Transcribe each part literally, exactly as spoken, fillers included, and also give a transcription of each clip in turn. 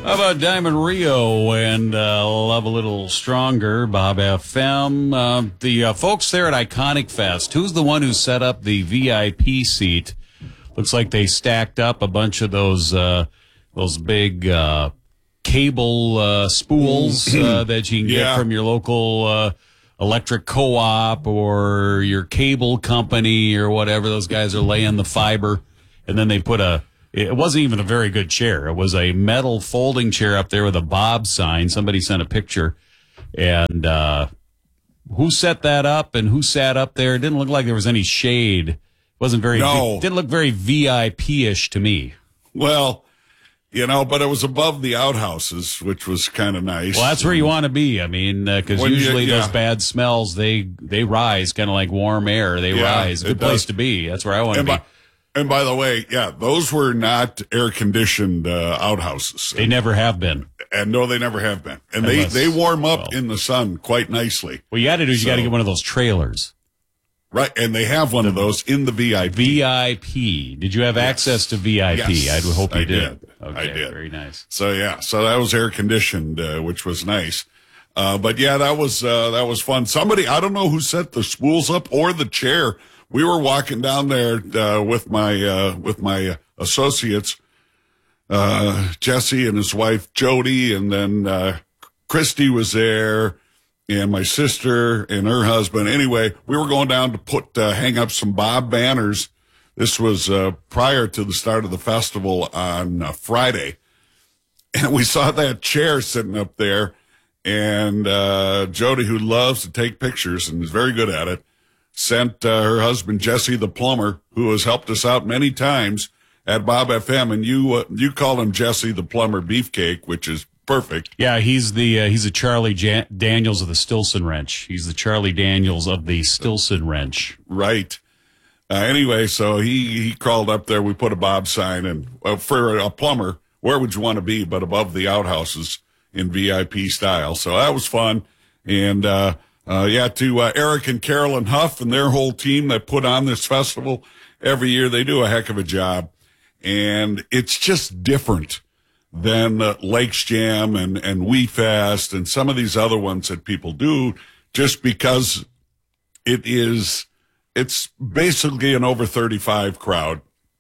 How about Diamond Rio and uh, Love a Little Stronger, Bob F M? Uh, the uh, folks there at Iconic Fest, who's the one who set up the V I P seat? Looks like they stacked up a bunch of those uh, those big uh, cable uh, spools uh, that you can Yeah. get from your local uh, electric co-op or your cable company or whatever. Those guys are laying the fiber, and then they put a It wasn't even a very good chair. It was a metal folding chair up there with a Bob sign. Somebody sent a picture. And uh, who set that up and who sat up there? It didn't look like there was any shade. It wasn't very, No. it didn't look very V I P-ish to me. Well, you know, but it was above the outhouses, which was kind of nice. Well, that's where you want to be. I mean, because When you- usually yeah. those bad smells, they they rise kind of like warm air. They Yeah, rise. it Good place does. to be. That's where I want to And be. by, and by the way, yeah, those were not air-conditioned uh, outhouses. They never have been. And no, they never have been. And Unless- they, they warm up well. in the sun quite nicely. What you got to do is you got to So- get one of those trailers. Right, and they have one of those in the V I P. V I P. Did you have Yes. access to V I P? Yes, I would hope you I did. did. Okay, I did. Very nice. So yeah, so that was air conditioned, uh, which was nice. Uh, but yeah, that was uh, that was fun. Somebody, I don't know who set the spools up or the chair. We were walking down there uh, with my uh, with my associates, uh, Jesse and his wife Jody, and then uh, Christy was there, and my sister and her husband. Anyway, we were going down to put uh, hang up some Bob banners. This was uh, prior to the start of the festival on uh, Friday. And we saw that chair sitting up there, and uh, Jody, who loves to take pictures and is very good at it, sent uh, her husband, Jesse the plumber, who has helped us out many times at Bob F M, and you uh, you call him Jesse the plumber beefcake, which is perfect. Yeah, he's the uh, he's a Charlie Jan- Daniels of the Stilson Wrench. He's the Charlie Daniels of the Stilson Wrench. Right. Uh, anyway, so he, he crawled up there. We put a Bob sign, and uh, for a plumber, where would you want to be but above the outhouses in V I P style? So that was fun. And, uh, uh, yeah, to uh, Eric and Carolyn Huff and their whole team that put on this festival every year, they do a heck of a job. And it's just different than uh, Lakes Jam and, and We Fest and some of these other ones that people do, just because it is, it's basically an over thirty-five crowd.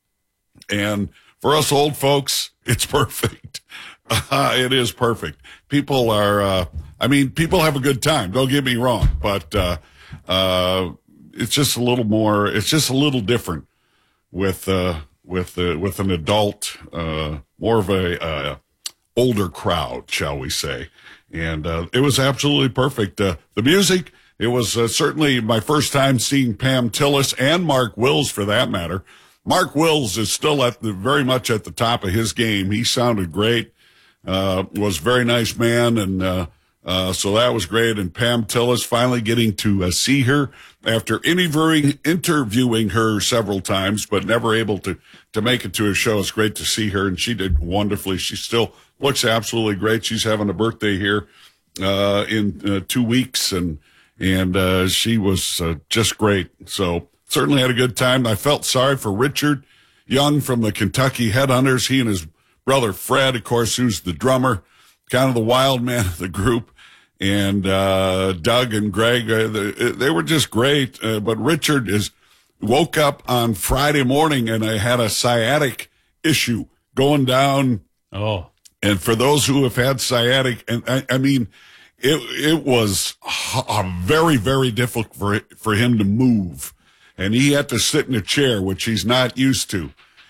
And for us old folks, it's perfect. Uh, it is perfect. People are, uh, I mean, people have a good time. Don't get me wrong, but, uh, uh, it's just a little more, it's just a little different with, uh, with, uh, with an adult, uh, more of a, uh, older crowd, shall we say. And, uh, it was absolutely perfect. Uh, the music, it was uh, certainly my first time seeing Pam Tillis and Mark Wills for that matter. Mark Wills is still at the, very much at the top of his game. He sounded great, uh, was a very nice man. And, uh, uh, so that was great. And Pam Tillis finally getting to uh, see her after interviewing, interviewing her several times, but never able to, to make it to a show. It's great to see her. And she did wonderfully. She still looks absolutely great. She's having a birthday here, uh, in uh, two weeks and, and, uh, she was uh, just great. So, certainly had a good time. I felt sorry for Richard Young from the Kentucky Headhunters. He and his brother Fred, of course, who's the drummer, kind of the wild man of the group. And uh, Doug and Greg, uh, they, they were just great. Uh, but Richard is woke up on Friday morning and I had a sciatic issue going down. Oh. And for those who have had sciatic, and I, I mean, it it was h- very, very difficult for for him to move. And he had to sit in a chair, which he's not used to.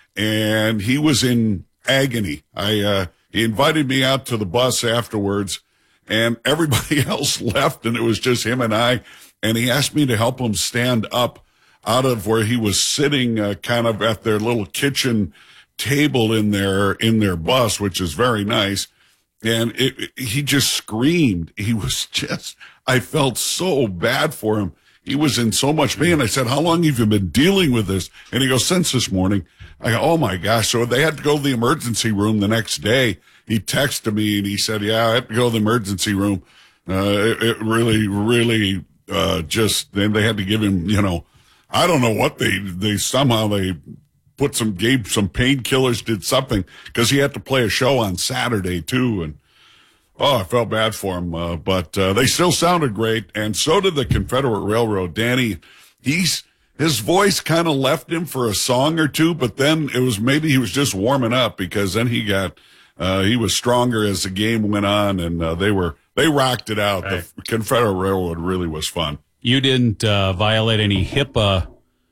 And he was in agony. I, uh, he invited me out to the bus afterwards and everybody else left and it was just him and I. And he asked me to help him stand up out of where he was sitting, uh, kind of at their little kitchen table in their, in their bus, which is very nice. And it, it, he just screamed. He was just, I felt so bad for him. He was in so much pain. I said, how long have you been dealing with this? And he goes, since this morning. I go, oh my gosh. So they had to go to the emergency room the next day. He texted me and he said, yeah, I had to go to the emergency room. Uh, it, it really, really, uh, just, then they had to give him, you know, I don't know what they, they somehow they put some, gave some painkillers, did something, because he had to play a show on Saturday, too. And, oh, I felt bad for him. Uh, but uh, they still sounded great. And so did the Confederate Railroad. Danny, he's his voice kind of left him for a song or two, but then it was maybe he was just warming up, because then he got, uh, he was stronger as the game went on, and uh, they were, they rocked it out. Right. The Confederate Railroad really was fun. You didn't uh, violate any HIPAA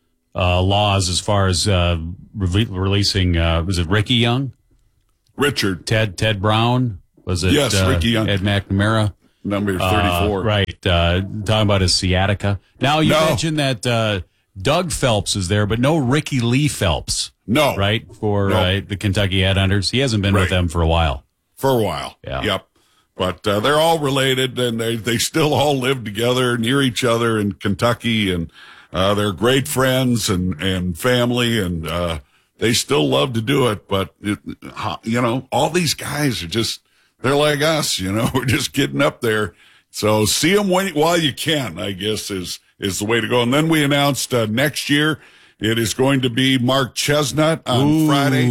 uh, laws as far as uh, re- releasing, uh, was it Ricky Young? Richard. Ted Ted Brown? Was it yes, uh, Ricky Young. Ed McNamara? Number thirty-four. Uh, right. Uh, talking about his sciatica. Now, you no. mentioned that uh, Doug Phelps is there, but no Ricky Lee Phelps. No. Right? For no. uh, the Kentucky Headhunters. He hasn't been right. with them for a while. For a while. Yeah. Yep. But uh, they're all related, and they, they still all live together near each other in Kentucky, and uh, they're great friends and, and family, and uh, they still love to do it. But, it, you know, all these guys are just, they're like us, you know, we're just getting up there. So see them when, while you can, I guess, is, is the way to go. And then we announced uh, next year it is going to be Mark Chestnut on Ooh. Friday.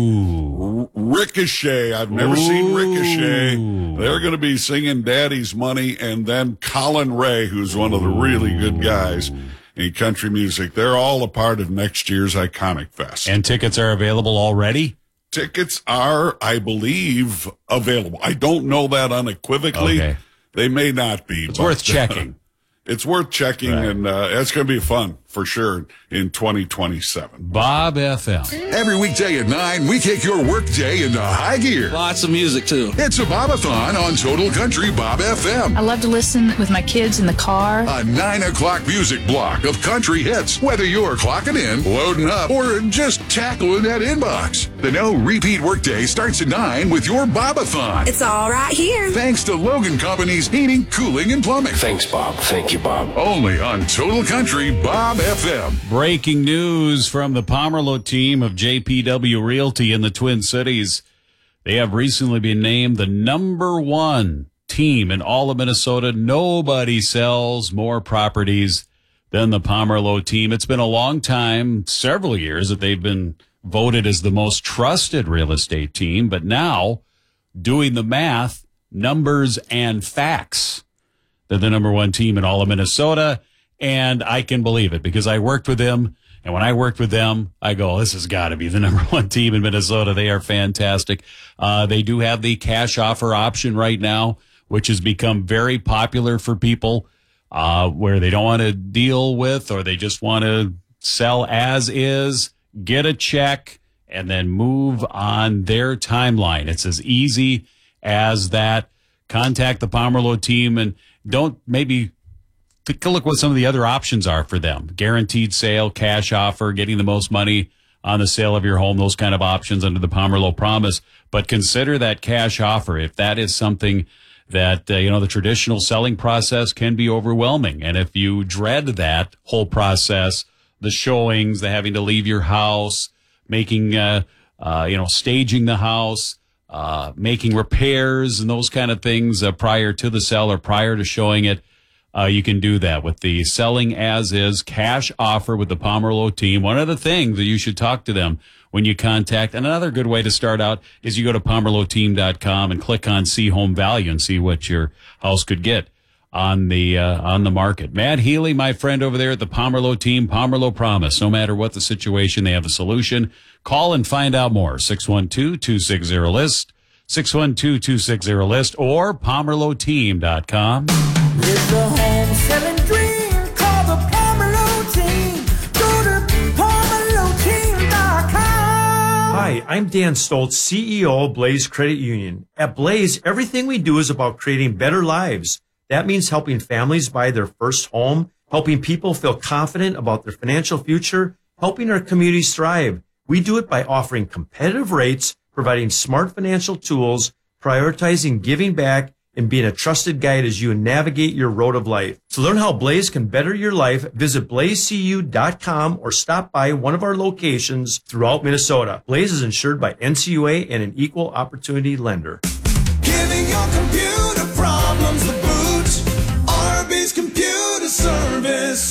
R- Ricochet. I've never Ooh. seen Ricochet. They're going to be singing Daddy's Money. And then Colin Ray, who's one of the really good guys in country music. They're all a part of next year's Iconic Fest. And tickets are available already? Tickets are, I believe, available. I don't know that unequivocally. Okay. They may not be. It's but, worth checking. Uh, it's worth checking, right. and uh, it's going to be fun for sure in twenty twenty-seven. Bob F M. Every weekday at nine, we take your workday into high gear. Lots of music, too. It's a Bob-a-thon on Total Country Bob F M. I love to listen with my kids in the car. A nine o'clock music block of country hits, whether you're clocking in, loading up, or just tackling that inbox. The no repeat workday starts at nine with your Bob-a-thon. It's all right here. Thanks to Logan Company's heating, cooling, and plumbing. Thanks, Bob. Thank you, Bob. Only on Total Country Bob F M. Breaking news from the Pomerleau team of J P W Realty in the Twin Cities. They have recently been named the number one team in all of Minnesota. Nobody sells more properties than the Pomerleau team. It's been a long time, several years, that they've been voted as the most trusted real estate team. But now, doing the math, numbers and facts, they're the number one team in all of Minnesota. And I can believe it because I worked with them. And when I worked with them, I go, this has got to be the number one team in Minnesota. They are fantastic. Uh, they do have the cash offer option right now, which has become very popular for people, uh, where they don't want to deal with, or they just want to sell as is, get a check, and then move on their timeline. It's as easy as that. Contact the Pomerleau team and don't maybe take a look what some of the other options are for them. Guaranteed sale, cash offer, getting the most money on the sale of your home, those kind of options under the Pomerleau Promise. But consider that cash offer. If that is something that, uh, you know, the traditional selling process can be overwhelming. And if you dread that whole process, the showings, the having to leave your house, making, uh, uh, you know, staging the house, uh, making repairs and those kind of things uh, prior to the sale or prior to showing it, Uh, you can do that with the selling as is cash offer with the Pomerleau team. One of the things that you should talk to them when you contact, and another good way to start out is you go to pomerleau team dot com and click on see home value and see what your house could get on the, uh, on the market. Matt Healy, my friend over there at the Pomerleau team, Pomerleau Promise. No matter what the situation, they have a solution. Call and find out more. six one two, two six zero, list, six one two, two six zero, list, or pomerleau team dot com. It's a home selling dream called the Pomerleau team. Go to pomerleau team dot com. Hi, I'm Dan Stoltz, C E O of Blaze Credit Union. At Blaze, everything we do is about creating better lives. That means helping families buy their first home, helping people feel confident about their financial future, helping our communities thrive. We do it by offering competitive rates, providing smart financial tools, prioritizing giving back, and being a trusted guide as you navigate your road of life. To learn how Blaze can better your life, visit blaze c u dot com or stop by one of our locations throughout Minnesota. Blaze is insured by N C U A and an equal opportunity lender. Giving your computer problems the boot. Arby's Computer Service.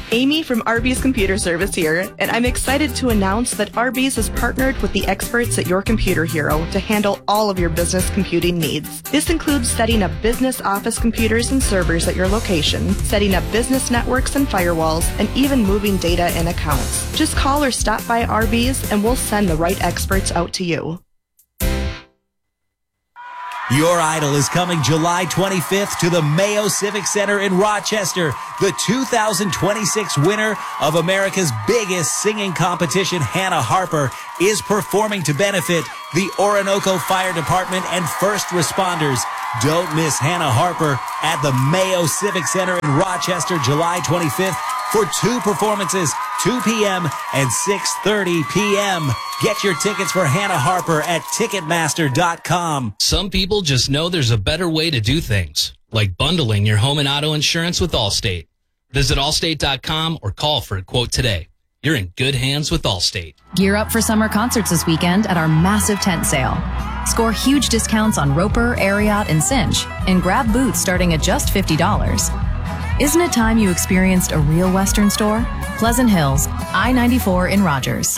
Amy from Arby's Computer Service here, and I'm excited to announce that Arby's has partnered with the experts at Your Computer Hero to handle all of your business computing needs. This includes setting up business office computers and servers at your location, setting up business networks and firewalls, and even moving data and accounts. Just call or stop by Arby's and we'll send the right experts out to you. Your Idol is coming July twenty-fifth to the Mayo Civic Center in Rochester. The two thousand twenty-six winner of America's biggest singing competition, Hannah Harper, is performing to benefit the Orinoco Fire Department and first responders. Don't miss Hannah Harper at the Mayo Civic Center in Rochester, July twenty-fifth for two performances, two p.m. and six thirty p.m. Get your tickets for Hannah Harper at Ticketmaster dot com. Some people just know there's a better way to do things, like bundling your home and auto insurance with Allstate. Visit Allstate dot com or call for a quote today. You're in good hands with Allstate. Gear up for summer concerts this weekend at our massive tent sale. Score huge discounts on Roper, Ariat, and Cinch, and grab boots starting at just fifty dollars. Isn't it time you experienced a real Western store? Pleasant Hills, I ninety-four in Rogers.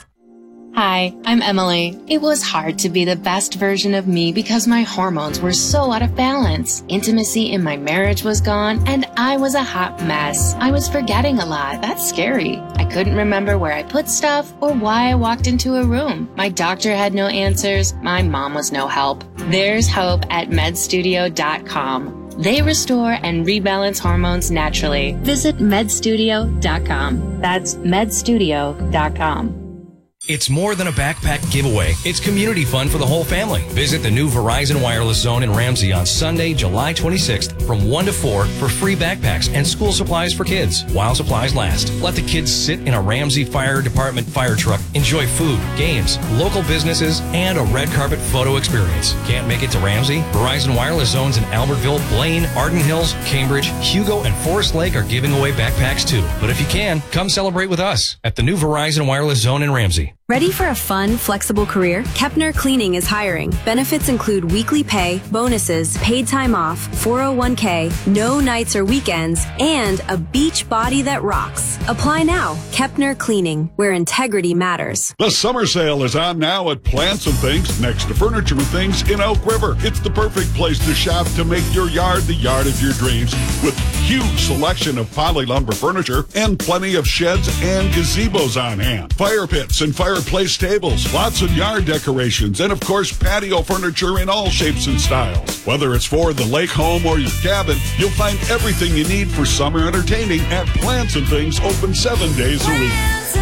Hi, I'm Emily. It was hard to be the best version of me because my hormones were so out of balance. Intimacy in my marriage was gone, and I was a hot mess. I was forgetting a lot. That's scary. I couldn't remember where I put stuff or why I walked into a room. My doctor had no answers. My mom was no help. There's hope at med studio dot com. They restore and rebalance hormones naturally. Visit med studio dot com. That's med studio dot com. It's more than a backpack giveaway. It's community fun for the whole family. Visit the new Verizon Wireless Zone in Ramsey on Sunday, July twenty-sixth from one to four for free backpacks and school supplies for kids while supplies last. Let the kids sit in a Ramsey Fire Department fire truck, enjoy food, games, local businesses, and a red carpet photo experience. Can't make it to Ramsey? Verizon Wireless Zones in Albertville, Blaine, Arden Hills, Cambridge, Hugo, and Forest Lake are giving away backpacks too. But if you can, come celebrate with us at the new Verizon Wireless Zone in Ramsey. Ready for a fun, flexible career? Kepner Cleaning is hiring. Benefits include weekly pay, bonuses, paid time off, four oh one k, no nights or weekends, and a beach body that rocks. Apply now. Kepner Cleaning, where integrity matters. The summer sale is on now at Plants and Things next to Furniture and Things in Elk River. It's the perfect place to shop to make your yard the yard of your dreams with huge selection of poly lumber furniture and plenty of sheds and gazebos on hand. Fire pits and fireplace tables, lots of yard decorations, and of course patio furniture in all shapes and styles. Whether it's for the lake home or your cabin, you'll find everything you need for summer entertaining at Plants and Things, open seven days a week.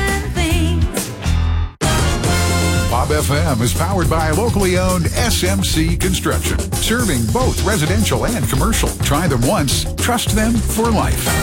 Bob F M is powered by locally owned S M C Construction, serving both residential and commercial. Try them once, trust them for life.